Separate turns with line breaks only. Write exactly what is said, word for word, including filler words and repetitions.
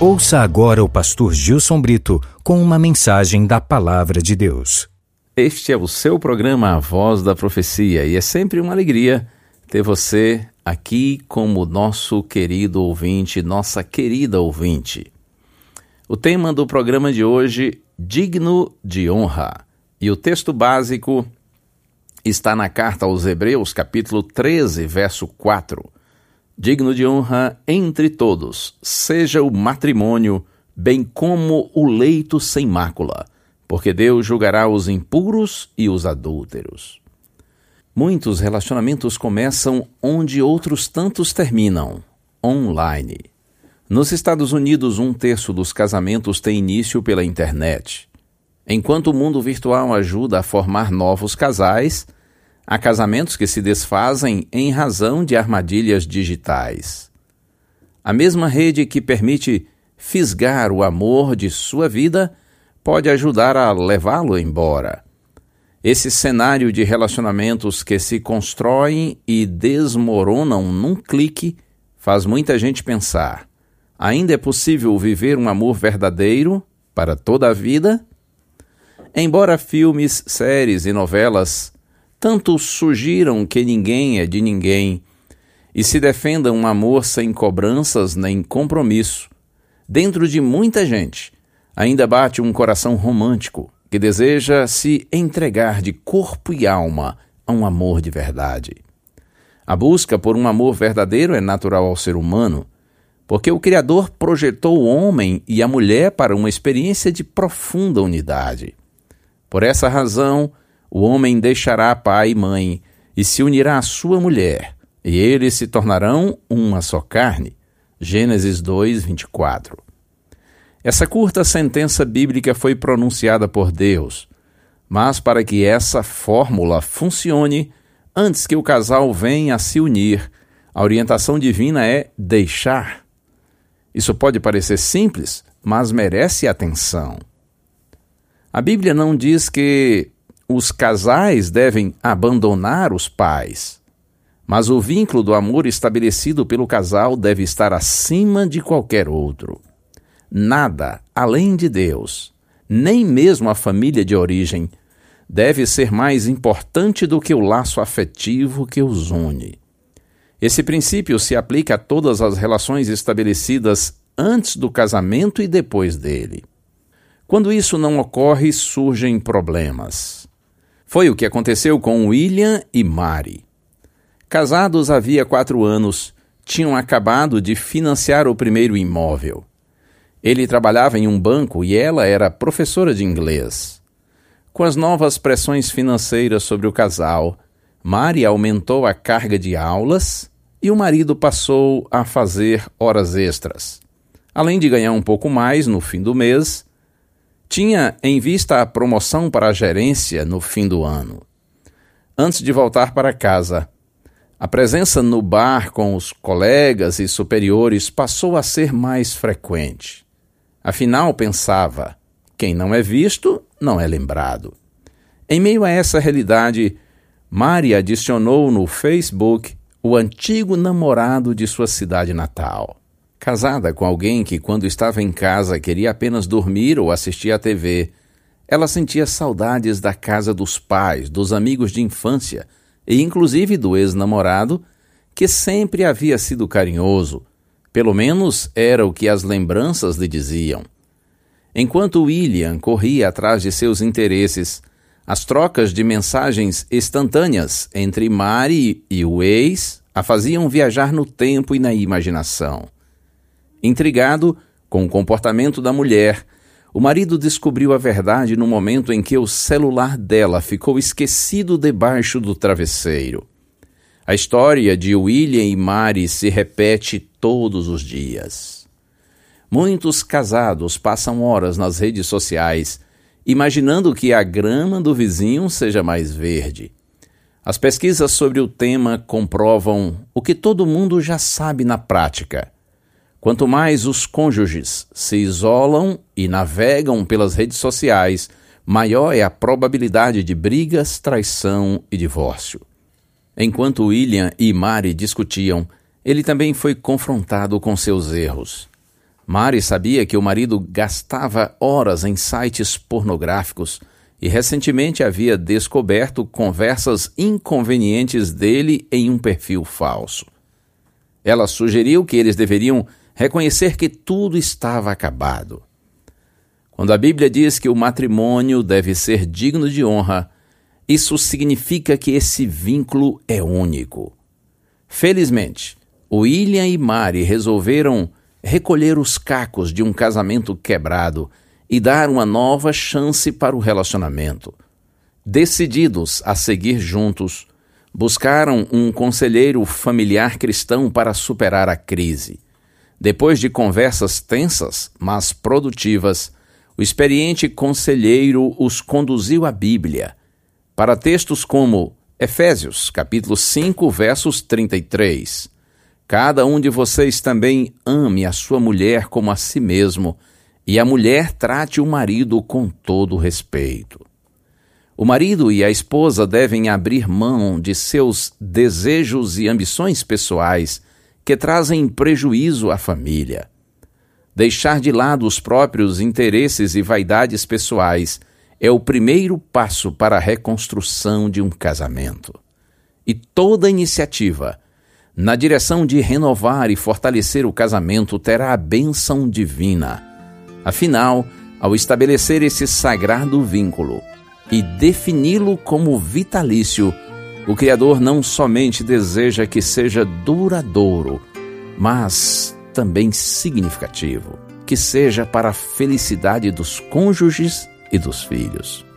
Ouça agora o pastor Gilson Brito com uma mensagem da Palavra de Deus.
Este é o seu programa A Voz da Profecia e é sempre uma alegria ter você aqui como nosso querido ouvinte, nossa querida ouvinte. O tema do programa de hoje, digno de honra, e o texto básico está na carta aos Hebreus, capítulo treze, verso quatro. Digno de honra entre todos, seja o matrimônio, bem como o leito sem mácula, porque Deus julgará os impuros e os adúlteros. Muitos relacionamentos começam onde outros tantos terminam, online. Nos Estados Unidos, um terço dos casamentos tem início pela internet. Enquanto o mundo virtual ajuda a formar novos casais, há casamentos que se desfazem em razão de armadilhas digitais. A mesma rede que permite fisgar o amor de sua vida pode ajudar a levá-lo embora. Esse cenário de relacionamentos que se constroem e desmoronam num clique faz muita gente pensar: ainda é possível viver um amor verdadeiro para toda a vida? Embora filmes, séries e novelas tanto sugiram que ninguém é de ninguém e se defendam um amor sem cobranças nem compromisso, dentro de muita gente ainda bate um coração romântico que deseja se entregar de corpo e alma a um amor de verdade. A busca por um amor verdadeiro é natural ao ser humano, porque o Criador projetou o homem e a mulher para uma experiência de profunda unidade. Por essa razão, o homem deixará pai e mãe e se unirá à sua mulher, e eles se tornarão uma só carne. Gênesis dois, vinte e quatro. Essa curta sentença bíblica foi pronunciada por Deus, mas para que essa fórmula funcione, antes que o casal venha a se unir, a orientação divina é deixar. Isso pode parecer simples, mas merece atenção. A Bíblia não diz que os casais devem abandonar os pais, mas o vínculo do amor estabelecido pelo casal deve estar acima de qualquer outro. Nada além de Deus, nem mesmo a família de origem, deve ser mais importante do que o laço afetivo que os une. Esse princípio se aplica a todas as relações estabelecidas antes do casamento e depois dele. Quando isso não ocorre, surgem problemas. Foi o que aconteceu com William e Mary. Casados havia quatro anos, tinham acabado de financiar o primeiro imóvel. Ele trabalhava em um banco e ela era professora de inglês. Com as novas pressões financeiras sobre o casal, Mary aumentou a carga de aulas e o marido passou a fazer horas extras. Além de ganhar um pouco mais no fim do mês, tinha em vista a promoção para a gerência no fim do ano. Antes de voltar para casa, a presença no bar com os colegas e superiores passou a ser mais frequente. Afinal, pensava, quem não é visto, não é lembrado. Em meio a essa realidade, Mary adicionou no Facebook o antigo namorado de sua cidade natal. Casada com alguém que, quando estava em casa, queria apenas dormir ou assistir à T V, ela sentia saudades da casa dos pais, dos amigos de infância e inclusive do ex-namorado, que sempre havia sido carinhoso. Pelo menos era o que as lembranças lhe diziam. Enquanto William corria atrás de seus interesses, as trocas de mensagens instantâneas entre Mary e o ex a faziam viajar no tempo e na imaginação. Intrigado com o comportamento da mulher, o marido descobriu a verdade no momento em que o celular dela ficou esquecido debaixo do travesseiro. A história de William e Mary se repete todos os dias. Muitos casados passam horas nas redes sociais, imaginando que a grama do vizinho seja mais verde. As pesquisas sobre o tema comprovam o que todo mundo já sabe na prática. Quanto mais os cônjuges se isolam e navegam pelas redes sociais, maior é a probabilidade de brigas, traição e divórcio. Enquanto William e Mary discutiam, ele também foi confrontado com seus erros. Mari sabia que o marido gastava horas em sites pornográficos e recentemente havia descoberto conversas inconvenientes dele em um perfil falso. Ela sugeriu que eles deveriam reconhecer que tudo estava acabado. Quando a Bíblia diz que o matrimônio deve ser digno de honra, isso significa que esse vínculo é único. Felizmente, William e Mari resolveram recolher os cacos de um casamento quebrado e dar uma nova chance para o relacionamento. Decididos a seguir juntos, buscaram um conselheiro familiar cristão para superar a crise. Depois de conversas tensas, mas produtivas, o experiente conselheiro os conduziu à Bíblia, para textos como Efésios, capítulo cinco, versos trinta e três. Cada um de vocês também ame a sua mulher como a si mesmo, e a mulher trate o marido com todo respeito. O marido e a esposa devem abrir mão de seus desejos e ambições pessoais que trazem prejuízo à família. Deixar de lado os próprios interesses e vaidades pessoais é o primeiro passo para a reconstrução de um casamento. E toda iniciativa na direção de renovar e fortalecer o casamento terá a bênção divina. Afinal, ao estabelecer esse sagrado vínculo e defini-lo como vitalício, o Criador não somente deseja que seja duradouro, mas também significativo, que seja para a felicidade dos cônjuges e dos filhos.